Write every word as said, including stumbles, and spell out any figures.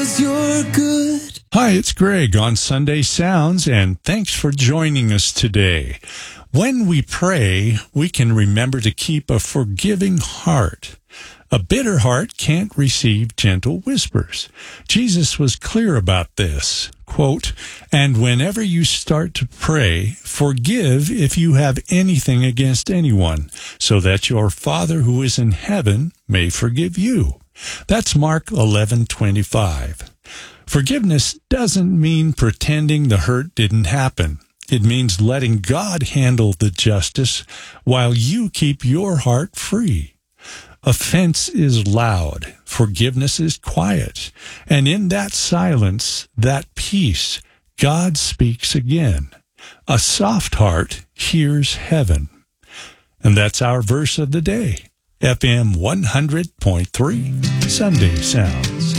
you're good. Hi, it's Greg on Sunday Sounds, and thanks for joining us today. When we pray, we can remember to keep a forgiving heart. A bitter heart can't receive gentle whispers. Jesus was clear about this. Quote, "And whenever you start to pray, forgive if you have anything against anyone, so that your Father who is in heaven may forgive you." That's Mark eleven twenty-five. Forgiveness doesn't mean pretending the hurt didn't happen. It means letting God handle the justice while you keep your heart free. Offense is loud, forgiveness is quiet, and in that silence, that peace, God speaks again. A soft heart hears heaven. And that's our verse of the day, F M one hundred point three, Sunday Sounds.